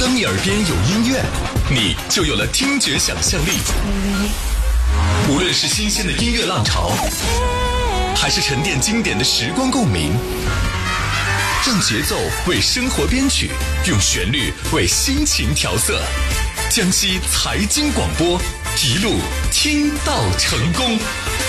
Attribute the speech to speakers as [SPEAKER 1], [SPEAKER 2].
[SPEAKER 1] 当你耳边有音乐，你就有了听觉想象力。无论是新鲜的音乐浪潮，还是沉淀经典的时光共鸣，让节奏为生活编曲，用旋律为心情调色。江西财经广播，一路听到成功。